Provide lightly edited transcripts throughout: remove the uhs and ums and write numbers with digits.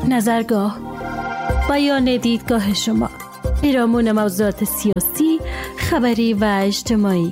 نظرگاه، بیان دیدگاه شما، پیرامون موضوعات سیاسی، خبری و اجتماعی.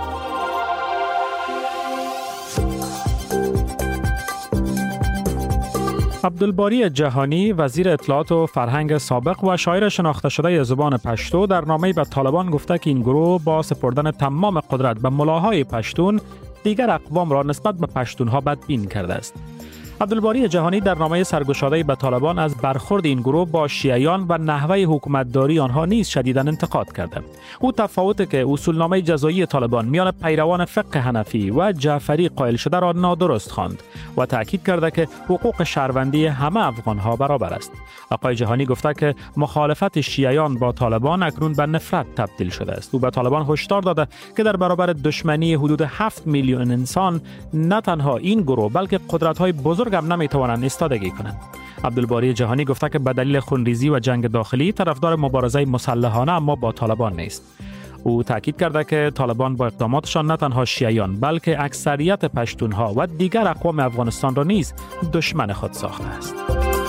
عبدالباری جهانی، وزیر اطلاعات و فرهنگ سابق و شاعر شناخته شده زبان پشتو، در نامه‌ای به طالبان گفته که این گروه با سپردن تمام قدرت به ملاهای پشتون دیگر اقوام را نسبت به پشتونها بدبین کرده است. عبدالباری جهانی در نامه سرگشاده‌ای به طالبان از برخورد این گروه با شیعیان و نحوه حکومتداری آنها نیز شدیداً انتقاد کرده. او تفاوتی که اصولنامه جزایی طالبان میان پیروان فقه حنفی و جعفری قائل شده را نادرست خواند و تاکید کرده که حقوق شهروندی همه افغانها برابر است. آقای جهانی گفته که مخالفت شیعیان با طالبان اکنون به نفرت تبدیل شده است. او به طالبان هشدار داده که در برابر دشمنی حدود 7 میلیون انسان نه تنها این گروه بلکه قدرت‌های بزرگ هم نمیتوانند ایستادگی کنند. عبدالباری جهانی گفته که به دلیل خونریزی و جنگ داخلی طرفدار مبارزه مسلحانه اما با طالبان نیست. او تاکید کرده که طالبان با اقداماتشان نه تنها شیعیان بلکه اکثریت پشتونها و دیگر اقوام افغانستان را نیز دشمن خود ساخته است.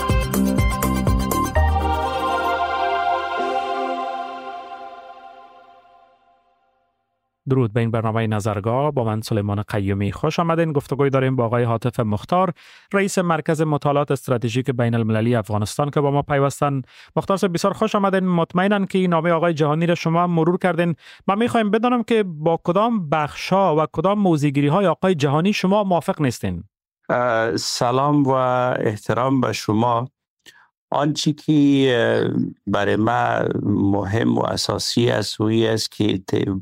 درود به این برنامه نظرگاه. با من سلیمان قیومی خوش آمدین. گفتگوی داریم با آقای عاطف مختار، رئیس مرکز مطالعات استراتژیک بین المللی افغانستان که با ما پیوستن. مختار صاحب بسیار خوش آمدین. مطمئنم که این نامه آقای جهانی را شما مرور کردین. ما می‌خوایم بدانم که با کدام بخش‌ها و کدام موضوع‌گیری‌های آقای جهانی شما موافق نیستین. سلام و احترام به شما. آنچه که برای ما مهم و اساسی است وی است که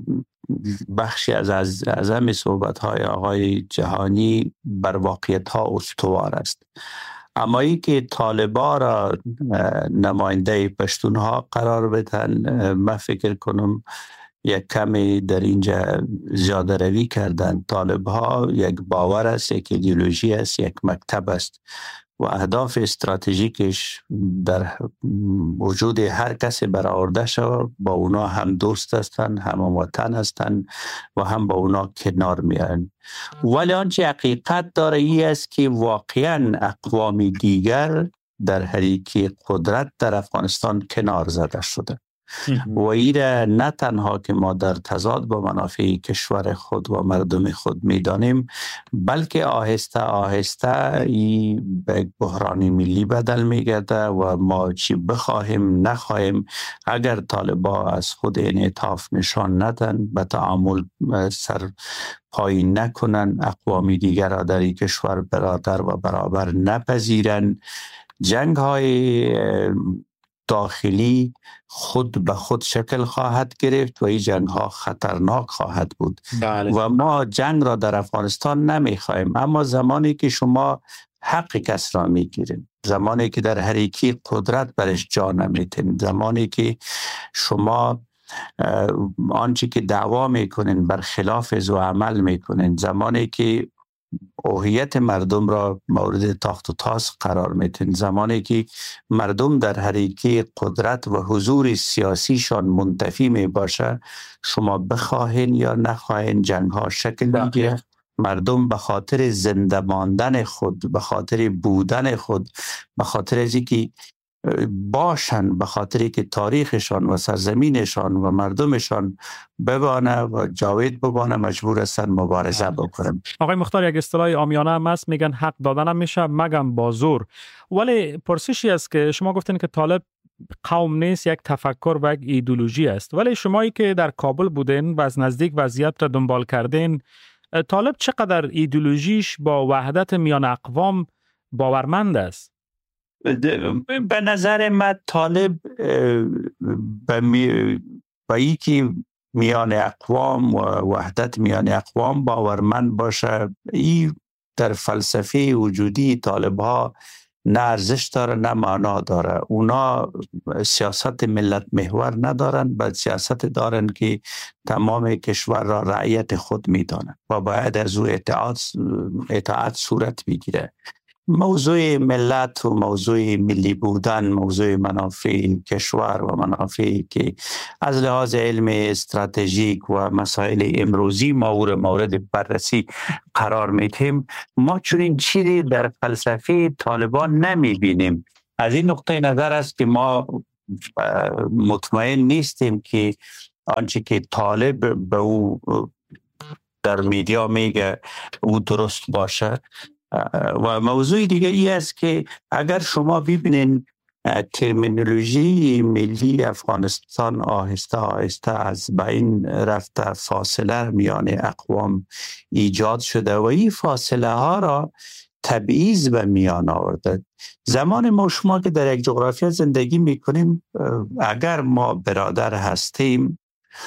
بخشی از همه صحبت‌های آقای جهانی بر واقعیت‌ها استوار است. اما ای که طالبان را نماینده پشتونها قرار بدن، من فکر کنم یک کمی در اینجا زیاده روی کردن. طالب‌ها یک باور است، یک ایدئولوژی است، یک مکتب است و اهداف استراتژیکش در وجود هر کسی برآورده شود. با اونا هم دوست هستند، هم وطن هستند و هم با اونا کنار میان. ولی آنچه حقیقت داره ای است که واقعا اقوام دیگر در حریکی قدرت در افغانستان کنار زده شده و ایره نه تنها که ما در تضاد با منافع کشور خود و مردم خود میدانیم، بلکه آهسته آهسته ای به بحران ملی بدل میگرده و ما چی بخواهیم نخواهیم اگر طالبان از خود انعطاف نشان ندن، به تعامل سر پایین نکنن، اقوام دیگر را در این کشور برادر و برابر نپذیرن، جنگ های داخلی خود به خود شکل خواهد گرفت و این جنگ ها خطرناک خواهد بود. بله. و ما جنگ را در افغانستان نمیخوایم، اما زمانی که شما حق کس را میگیرین، زمانی که در حریکی قدرت برش جا نمیتین، زمانی که شما آنچه که دعوا میکنین بر خلاف و عمل میکنین، زمانی که هویت مردم را مورد تاخت و تاس قرار میتین، زمانی که مردم در حریکی قدرت و حضور سیاسیشان منتفی می باشه، شما بخواهین یا نخواهین جنگ ها شکل میگیره. مردم به خاطر زنده ماندن خود، به خاطر بودن خود، به خاطر از اینکه باشن، به خاطری که تاریخشان و سرزمینشان و مردمشان ببانه و جاوید ببانه، مجبور هستن مبارزه بکنن. آقای مختار، یک اصطلاح عامیانه هم هست، میگن حق دادن هم میشه مگم با زور. ولی پرسشی است که شما گفتین که طالب قوم نیست، یک تفکر و یک ایدئولوژی است، ولی شمایی که در کابل بودین و از نزدیک وضعیت را دنبال کردین، طالب چقدر ایدئولوژیش با وحدت میان اقوام باورمند است؟ به نظر من طالب با ای که میان اقوام و وحدت میان اقوام باورمند باشه، این در فلسفه وجودی طالب ها نه ارزش داره نه معنا داره. اونا سیاست ملت محور ندارن، بلکه سیاست دارن که تمام کشور را رعیت خود میدانن و باید از او اطاعت صورت بگیره. موضوع ملت و موضوع ملی بودن، موضوع منافع کشور و منافعی که از لحاظ علم استراتژیک و مسائل امروزی مورد بررسی قرار میدیم، ما چون این چیزی در فلسفه طالبان نمی بینیم. از این نقطه نظر است که ما مطمئن نیستیم که آنچه که طالب به او در میدیا میگه او درست باشه. و موضوع دیگه ای است که اگر شما ببینین ترمینولوژی ملی افغانستان آهسته آهسته از بین رفته، فاصله میان اقوام ایجاد شده و این فاصله ها را تبعیض به میان آورده. زمان ما شما که در یک جغرافیا زندگی میکنیم، اگر ما برادر هستیم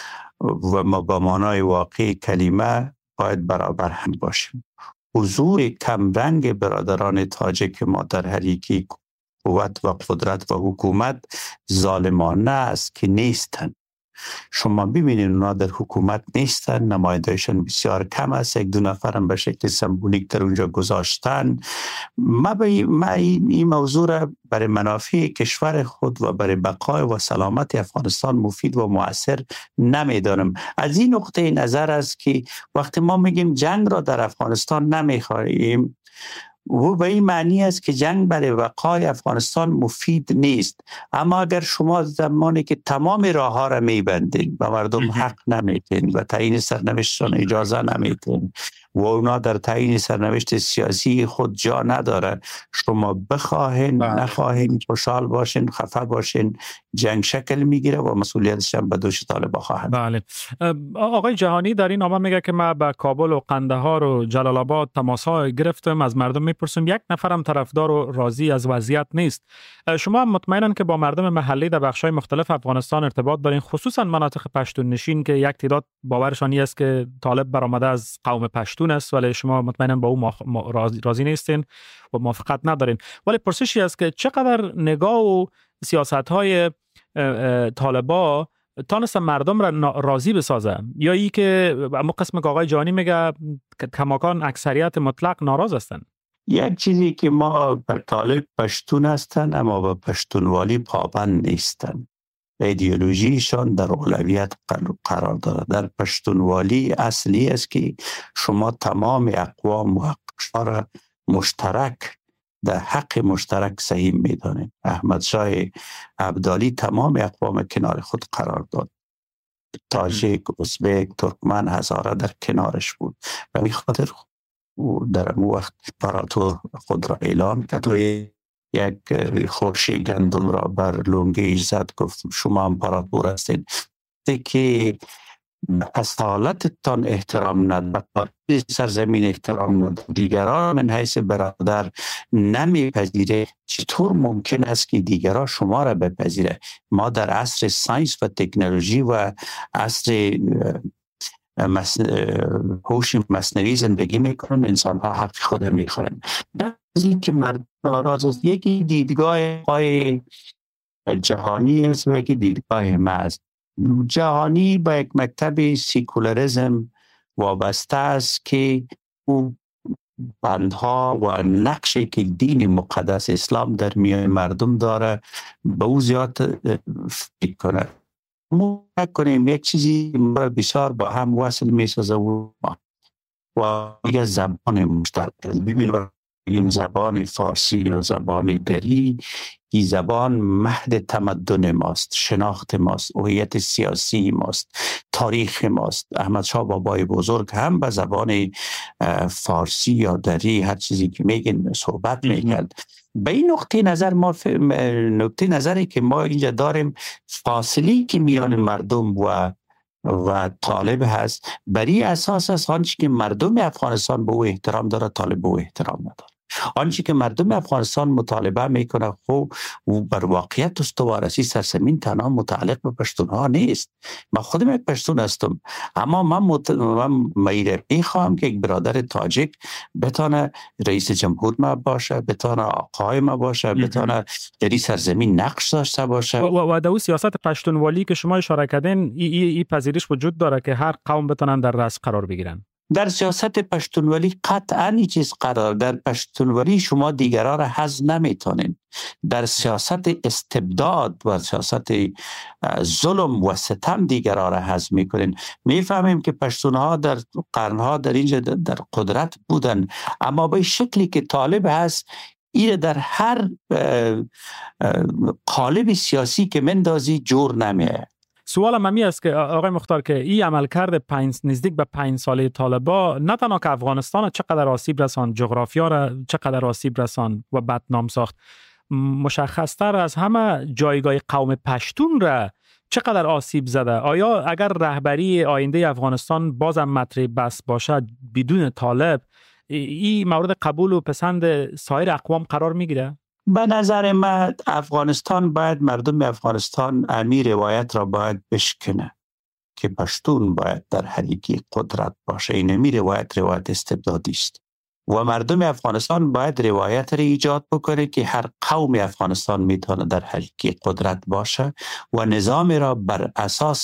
و ما به معنای واقعی کلمه باید برابر هم باشیم. حضور کمرنگ برادران تاجیک ما در هر یکی قوت و قدرت و حکومت ظالمانه است که نیستن. شما ببینید اونا در حکومت نیستن، نمایندهشان بسیار کم است، یک دو نفرم به شکل سمبولیک در اونجا گذاشتن. من این موضوع را برای منافع کشور خود و برای بقای و سلامت افغانستان مفید و مؤثر نمیدانم. از این نقطه نظر است که وقتی ما میگیم جنگ را در افغانستان نمیخواهیم، و به این معنی است که جنگ برای بقای افغانستان مفید نیست. اما اگر شما زمانی که تمام راه ها را میبندین و مردم حق نمیتین و تعیین سرنوشتشان اجازه نمیتین و اونا در تعیین سرنوشت سیاسی خود جا نداره، شما بخواهین نخواهین، خوشحال باشین خفه باشین، جنگ شکل میگیره و مسئولیتش هم به دوش طالبان خواهد. بله. آقای جهانی در این نامه میگه که ما به کابل و قندهار و جلال آباد تماس‌ها گرفتم، از مردم میپرسیم، یک نفرم طرفدار و راضی از وضعیت نیست. شما هم مطمئنن که با مردم محلی در بخش‌های مختلف افغانستان ارتباط دارین، خصوصا مناطق پشتون نشین که یک تعداد باورشان است که طالب برآمده از قوم پشتون است، ولی شما مطمئناً با او راضی نیستین و موافقت ندارین. ولی پرسشی است که چقدر نگاه و سیاست‌های طالبا تانستن مردم را راضی بسازه، یا ای که اما قسم که آقای جهانی میگه کماکان اکثریت مطلق ناراض هستن؟ یک چیزی که ما بر طالب پشتون هستن اما با پشتونوالی پابند نیستن. ایدئولوژیشان در اولویت قرار داره. در پشتونوالی اصلی است که شما تمام اقوام و اقشار مشترک در حق مشترک سهیم میدانید. احمد شاه ابدالی تمام اقوام کنار خود قرار داد. تاجیک، ازبک، ترکمن، هزاره در کنارش بود. و به خاطر در اون وقت امپراتور خود را اعلام کرد و یک خوشی گندم را بر لنگیش زد، گفت شما امپراتور هستید. که اصالتتان احترام ند، سرزمین احترام ند، دیگران من حیث برادر نمیپذیره، چطور ممکن است که دیگران شما را بپذیره؟ ما در عصر ساینس و تکنولوژی و عصر هوش مصنوعی زندگی میکنن، انسان ها حق خود میخورن. در این که مرد ناراض است، یکی دیدگاه های جهانی است و یکی دیدگاه محض. جهانی با یک مکتب سیکولاریسم وابسته است که او بندها و نقشی که دین مقدس اسلام در میان مردم داره به او زیاد فکر کنه. ما کنیم یک چیزی بسیار با هم وصل میسازه و یک زبان مشترک. ببینیم این زبان فارسی یا زبان دری، این زبان مهد تمدن ماست، شناخت ماست، هویت سیاسی ماست، تاریخ ماست. احمد شاه بابای بزرگ هم به زبان فارسی یا دری هر چیزی که میگن صحبت میکرد. به این نقطه نظر نقطه نظری که ما اینجا داریم، فاصلی که میان مردم و طالب هست، بری اساس است آنچه که مردم افغانستان به او احترام داره طالب به او احترام نداره. آنچه که مردم افغانستان مطالبه میکنه خب و بر واقعیت استوار است. سرزمین تنها متعلق به پشتون ها نیست. من خودم یک پشتون هستم، اما من میخوام که یک برادر تاجیک بتانه رئیس جمهور ما باشه، بتانه آقای ما باشه، بتانه در این سرزمین نقش داشته باشه. و در سیاست پشتونوالی که شما اشاره کردین، این پذیرش وجود داره که هر قوم بتونن در رأس قرار بگیرن. در سیاست پشتونوالی قطعاً این چیز قرار. در پشتونوالی شما دیگران را حذف نمیتونین. در سیاست استبداد و سیاست ظلم و ستم دیگران را حذف میکنین. میفهمیم که پشتونها در قرنها در اینجا در قدرت بودن، اما به شکلی که طالب هست این در هر قالب سیاسی که مندازی جور نمیه. سوالم همی است که آقای مختار که این عملکرد نزدیک به 5 ساله طالبان نه تنها که افغانستان چقدر آسیب رساند، جغرافیا را چقدر آسیب رساند و بدنام ساخت، مشخصتر از همه جایگاه قوم پشتون را چقدر آسیب زده. آیا اگر رهبری آینده افغانستان بازم مطرح بس باشد بدون طالب، این مورد قبول و پسند سایر اقوام قرار میگیره؟ به نظر من افغانستان باید، مردم افغانستان امی روایت را باید بشکنه که پشتون باید در حریکی قدرت باشه. این امی روایت استبدادی است و مردم افغانستان باید روایت را ایجاد بکنه که هر قوم افغانستان میتونه در حریکی قدرت باشه و نظام را بر اساس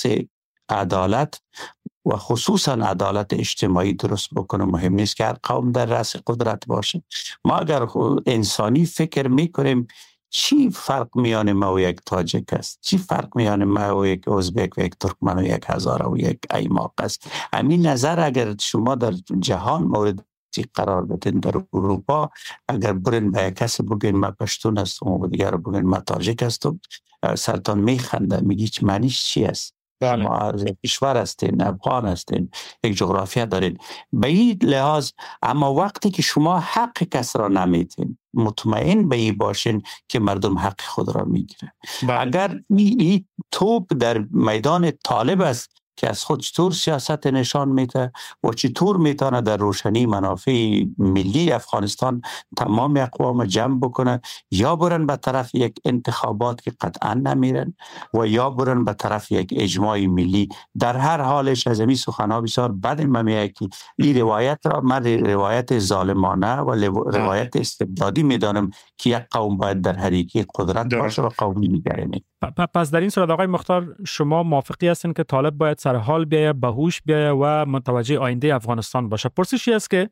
عدالت و خصوصا عدالت اجتماعی درست بکنه. مهم نیست که هر قوم در رأس قدرت باشه. ما اگر انسانی فکر میکنیم چی فرق میان ما و یک تاجک است، چی فرق میان ما و یک ازبک و یک ترکمن و یک هزاره و یک ایماق است، همین نظر اگر شما در جهان مورد قرار بدین، در اروپا اگر برین به یک کسی بگین من پشتون هستم و دیگر رو بگین من تاجک هستم، سرتان میخنده، میگی چه معنیش چی است؟ شما از یک کشور هستین، افغان هستین، یک جغرافیا دارین. به این لحاظ اما وقتی که شما حق کس را نمیتین، مطمئن به این باشین که مردم حق خود را میگیره. اگر این توپ در میدان طالب است که از خود چطور سیاست نشان میده و چطور میتونه در روشنی منافع ملی افغانستان تمام اقوام جمع بکنه، یا برن به طرف یک انتخابات که قطعا نمیرن و یا برن به طرف یک اجماع ملی. در هر حالش از این سخنها بسیار بد میگه که این روایت را من روایت ظالمانه و روایت استبدادی میدانم که یک قوم باید در حریکی قدرت باشه و قومی دیگری نه. پس در این صورت آقای مختار شما موافقی هستین که طالب باید سر حال بیایه، به هوش بیایه و متوجه آینده افغانستان باشه؟ پرسشی است که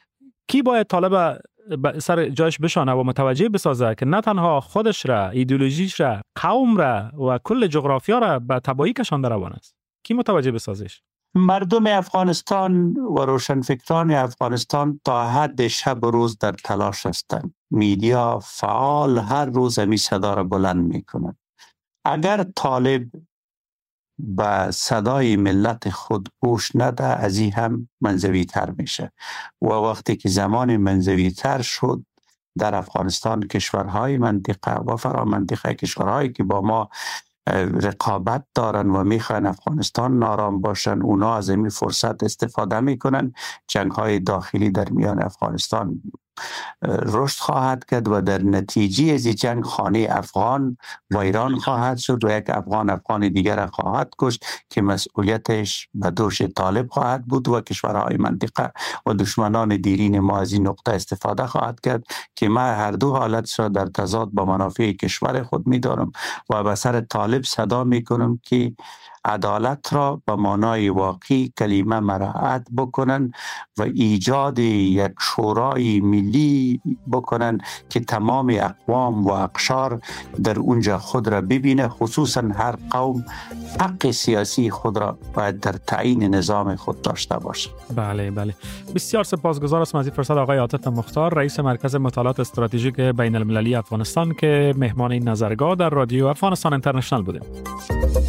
کی باید طالب سر جایش بشانه و متوجه بسازه که نه تنها خودش را، ایدئولوژیش را، قوم را و کل جغرافیا را به تباهی کشانده روان است؟ کی متوجه بسازش؟ مردم افغانستان و روشنفکران افغانستان تا حد شب و روز در تلاش هستند. میدیا فعال هر روز همی صدا را بلند میکنند. اگر طالب به صدای ملت خود گوش نده، از این هم منزوی تر میشه و وقتی که زمان منزوی تر شد در افغانستان، کشورهای منطقه و فرامنطقه، کشورهایی که با ما رقابت دارن و میخوان افغانستان نارام باشن، اونا از این فرصت استفاده میکنن. جنگ‌های داخلی در میان افغانستان رشد خواهد کرد و در نتیجه از جنگ خانه افغان ویران خواهد شد و یک افغان دیگر خواهد کشت که مسئولیتش به دوش طالب خواهد بود و کشورهای منطقه و دشمنان دیرین ما از این نقطه استفاده خواهد کرد که ما هر دو حالت را در تضاد با منافع کشور خود می‌دارم و به سر طالب صدا میکنم که عدالت را به معنای واقعی کلمه مراعات بکنن و ایجاد یک شورای ملی بکنن که تمام اقوام و اقشار در اونجا خود را ببینه. خصوصا هر قوم حق سیاسی خود را باید در تعیین نظام خود داشته باشه. بله. بسیار سپاسگزار هستم از این فرصت آقای عاطف مختار، رئیس مرکز مطالعات استراتژیک بین المللی افغانستان که مهمان این نظرگاه در رادیو افغانستان اینترنشنال بودیم.